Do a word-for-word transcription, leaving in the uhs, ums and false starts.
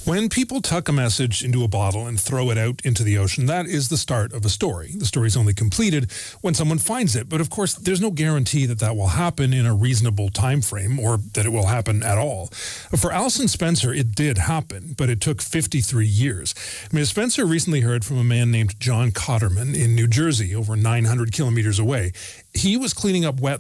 When people tuck a message into a bottle and throw it out into the ocean, that is the start of a story. The story is only completed when someone finds it. But of course, there's no guarantee that that will happen in a reasonable time frame or that it will happen at all. For Alison Spencer, it did happen, but it took fifty-three years. Miz Spencer recently heard from a man named John Cotterman in New Jersey, over nine hundred kilometers away. He was cleaning up wet